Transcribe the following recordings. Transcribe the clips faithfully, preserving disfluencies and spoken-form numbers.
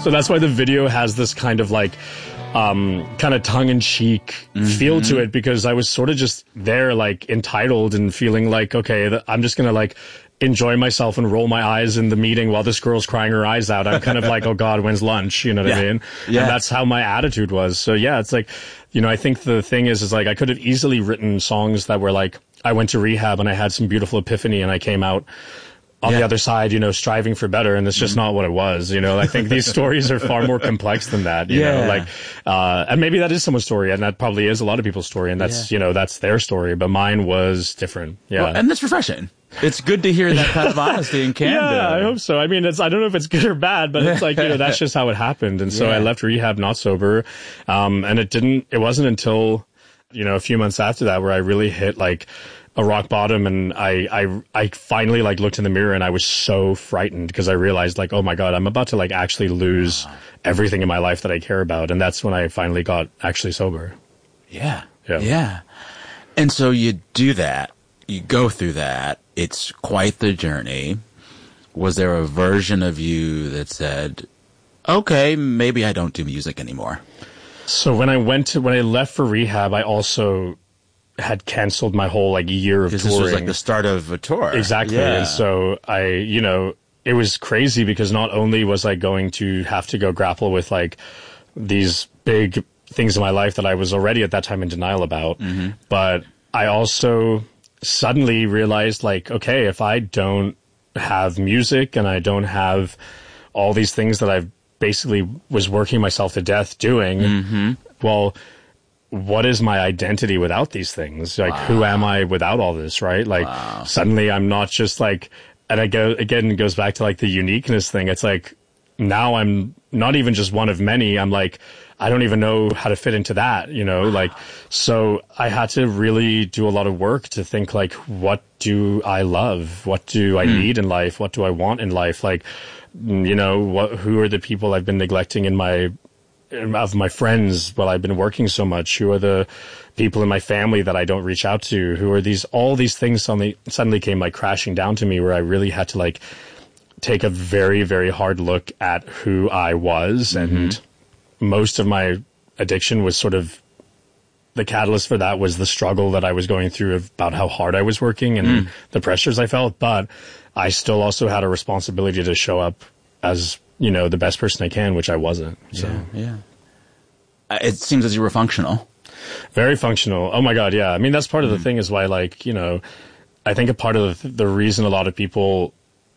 So that's why the video has this kind of like, um, kind of tongue-in-cheek mm-hmm. feel to it, because I was sort of just there, like, entitled and feeling like, okay, th- I'm just gonna, like, enjoy myself and roll my eyes in the meeting while this girl's crying her eyes out. I'm kind of like, oh God, when's lunch? You know what yeah. I mean? Yeah. And that's how my attitude was. So yeah, it's like, you know, I think the thing is, is like, I could have easily written songs that were like, I went to rehab and I had some beautiful epiphany and I came out on yeah. the other side, you know, striving for better. And that's just mm-hmm. not what it was. You know, I think these stories are far more complex than that, you yeah. know, like, uh, and maybe that is someone's story and that probably is a lot of people's story. And that's, yeah. you know, that's their story, but mine was different. Yeah. Well, and that's refreshing. It's good to hear that kind of honesty and candor. Yeah, I hope so. I mean, it's, I don't know if it's good or bad, but it's like, you know, that's just how it happened. And so yeah. I left rehab not sober. Um, and it didn't, it wasn't until, you know, a few months after that where I really hit like a rock bottom, and I, I, I finally like looked in the mirror and I was so frightened because I realized like, oh my God, I'm about to like actually lose everything in my life that I care about. And that's when I finally got actually sober. Yeah. Yeah. Yeah. And so you do that. You go through that. It's quite the journey. Was there a version of you that said, okay, maybe I don't do music anymore? So when I went to, when I left for rehab, I also had canceled my whole like year of touring. This was like the start of a tour. Exactly. Yeah. And so I, you know, it was crazy because not only was I going to have to go grapple with like these big things in my life that I was already at that time in denial about, mm-hmm. but I also suddenly realized like, okay, if I don't have music and I don't have all these things that I've basically was working myself to death doing, mm-hmm. well, what is my identity without these things? Like, wow. who am I without all this, right? Like, wow. suddenly I'm not just like, and I go, again, it goes back to like the uniqueness thing. It's like, now I'm not even just one of many. I'm like, I don't even know how to fit into that, you know, wow. like, so I had to really do a lot of work to think like, what do I love? What do I mm. need in life? What do I want in life? Like, you know, what, who are the people I've been neglecting in my, of my friends while I've been working so much? Who are the people in my family that I don't reach out to? Who are these, all these things suddenly, suddenly came like crashing down to me where I really had to like take a very, very hard look at who I was. Mm-hmm. And most of my addiction was sort of, the catalyst for that was the struggle that I was going through about how hard I was working and mm. the pressures I felt. But I still also had a responsibility to show up as, you know, the best person I can, which I wasn't. So. Yeah, yeah. Uh, it seems as you were functional. Very functional. Oh my God, yeah. I mean, that's part of the mm. thing is why, like, you know, I think a part of the, the reason a lot of people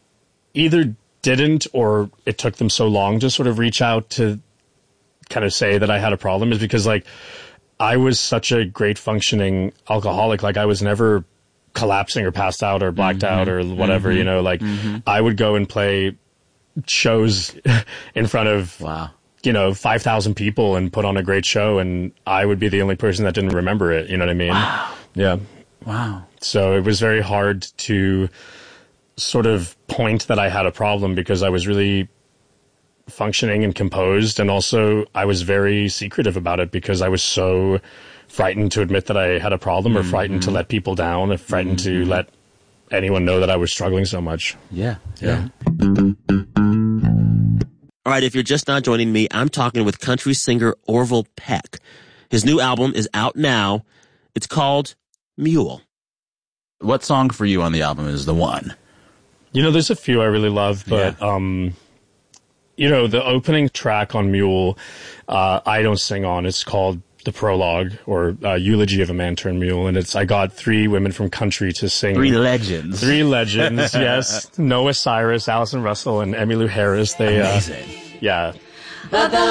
either didn't or it took them so long to sort of reach out to kind of say that I had a problem is because, like, I was such a great functioning alcoholic. Like, I was never collapsing or passed out or blacked mm-hmm. out or whatever, mm-hmm. you know, like, mm-hmm. I would go and play shows in front of, wow. you know, five thousand people and put on a great show, and I would be the only person that didn't remember it. You know what I mean? Wow. Yeah. Wow. So it was very hard to sort of point that I had a problem because I was really functioning and composed, and also I was very secretive about it because I was so frightened to admit that I had a problem or mm-hmm. frightened to let people down or frightened mm-hmm. to let anyone know that I was struggling so much. Yeah. Yeah. All right, if you're just not joining me, I'm talking with country singer Orville Peck. His new album is out now. It's called Mule. What song for you on the album is the one? You know, there's a few I really love, but, yeah. um, you know, the opening track on Mule, uh, I don't sing on. It's called The Prologue, or uh, Eulogy of a Man Turned Mule. And it's, I got three women from country to sing. Three legends. Three legends, yes. Noah Cyrus, Allison Russell, and Emmylou Harris. They, Amazing. Uh, yeah.